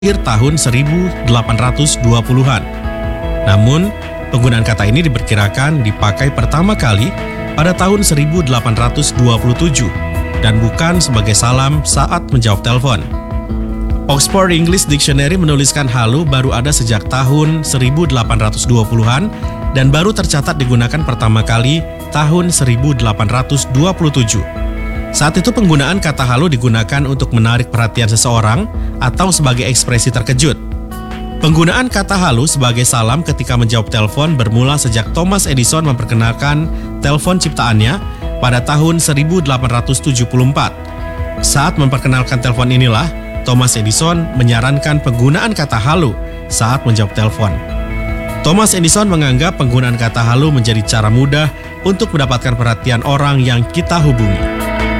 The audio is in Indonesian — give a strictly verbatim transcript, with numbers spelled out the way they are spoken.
akhir tahun seribu delapan ratus dua puluhan. Namun, penggunaan kata ini diperkirakan dipakai pertama kali pada tahun seribu delapan ratus dua puluh tujuh dan bukan sebagai salam saat menjawab telepon. Oxford English Dictionary menuliskan halu baru ada sejak tahun seribu delapan ratus dua puluhan dan baru tercatat digunakan pertama kali tahun seribu delapan ratus dua puluh tujuh. Saat itu penggunaan kata halu digunakan untuk menarik perhatian seseorang atau sebagai ekspresi terkejut. Penggunaan kata halu sebagai salam ketika menjawab telepon bermula sejak Thomas Edison memperkenalkan telepon ciptaannya pada tahun seribu delapan ratus tujuh puluh empat. Saat memperkenalkan telepon inilah, Thomas Edison menyarankan penggunaan kata halu saat menjawab telepon. Thomas Edison menganggap penggunaan kata halu menjadi cara mudah untuk mendapatkan perhatian orang yang kita hubungi.